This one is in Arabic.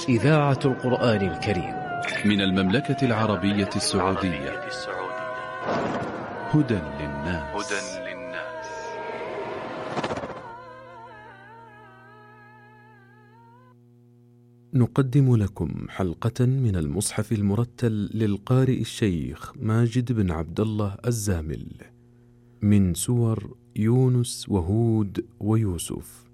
إذاعة القرآن الكريم من المملكة العربية السعودية. هدى للناس. نقدم لكم حلقة من المصحف المرتل للقارئ الشيخ ماجد بن عبد الله الزامل من سور يونس وهود ويوسف.